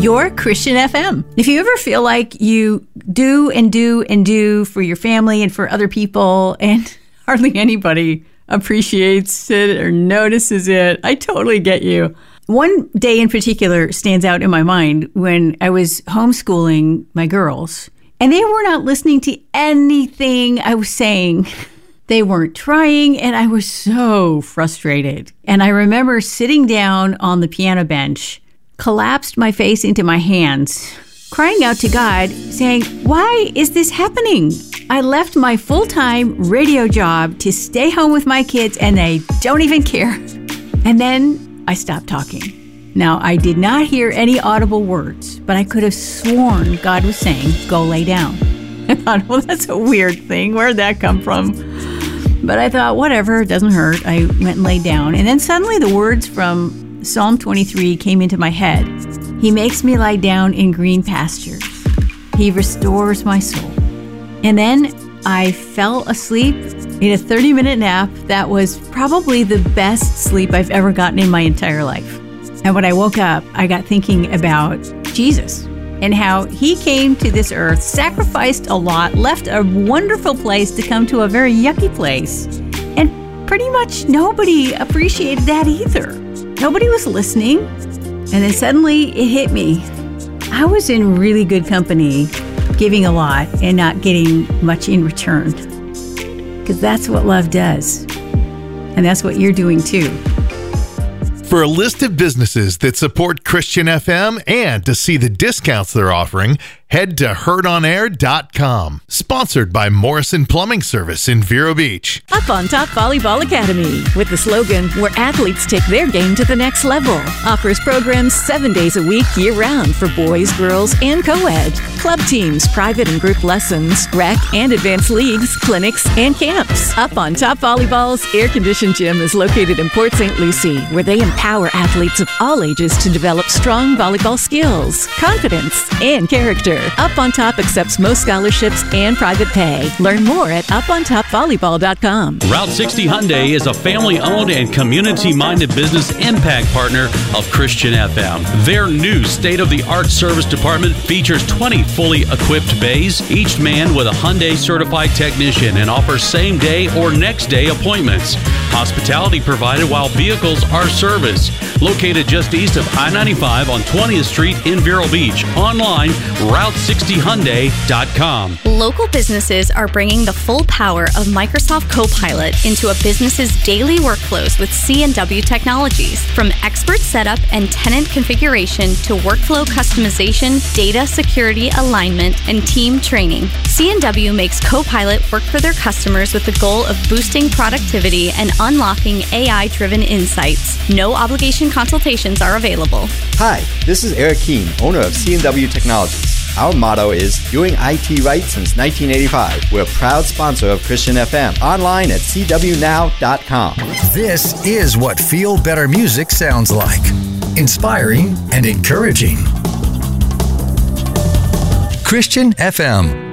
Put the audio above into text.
your Christian FM. If you ever feel like you do for your family and for other people, and hardly anybody appreciates it or notices it, I totally get you. One day in particular stands out in my mind when I was homeschooling my girls, and they were not listening to anything I was saying. They weren't trying, and I was so frustrated. And I remember sitting down on the piano bench, collapsed my face into my hands, crying out to God, saying, why is this happening? I left my full-time radio job to stay home with my kids, and they don't even care. And then I stopped talking. Now, I did not hear any audible words, but I could have sworn God was saying, go lay down. I thought, well, that's a weird thing. Where'd that come from? But I thought, whatever, it doesn't hurt. I went and laid down. And then suddenly the words from Psalm 23 came into my head. He makes me lie down in green pastures. He restores my soul. And then I fell asleep in a 30-minute nap that was probably the best sleep I've ever gotten in my entire life. And when I woke up, I got thinking about Jesus and how he came to this earth, sacrificed a lot, left a wonderful place to come to a very yucky place. And pretty much nobody appreciated that either. Nobody was listening. And then suddenly it hit me. I was in really good company, giving a lot and not getting much in return. Because that's what love does. And that's what you're doing too. For a list of businesses that support Christian FM and to see the discounts they're offering, head to heardonair.com. Sponsored by Morrison Plumbing Service in Vero Beach. Up on Top Volleyball Academy, with the slogan, where athletes take their game to the next level. Offers programs 7 days a week, year-round, for boys, girls, and co-ed. Club teams, private and group lessons, rec and advanced leagues, clinics, and camps. Up on Top Volleyball's air-conditioned gym is located in Port St. Lucie, where they empower athletes of all ages to develop strong volleyball skills, confidence, and character. Up on Top accepts most scholarships and private pay. Learn more at upontopvolleyball.com. Route 60 Hyundai is a family-owned and community-minded business impact partner of Christian FM. Their new state-of-the-art service department features 20 fully equipped bays, each manned with a Hyundai certified technician, and offers same-day or next-day appointments. Hospitality provided while vehicles are serviced. Located just east of I-95 on 20th Street in Vero Beach. Online, Route60Hyundai.com. Local businesses are bringing the full power of Microsoft Copilot into a business's daily workflows with C&W Technologies. From expert setup and tenant configuration to workflow customization, data security alignment, and team training, C&W makes Copilot work for their customers with the goal of boosting productivity and unlocking AI-driven insights. No obligation consultations are available. Hi, this is Eric Keene, owner of C&W Technologies. Our motto is doing IT right since 1985. We're a proud sponsor of Christian FM. Online at cwnow.com. This is what Feel Better music sounds like. Inspiring and encouraging. Christian FM.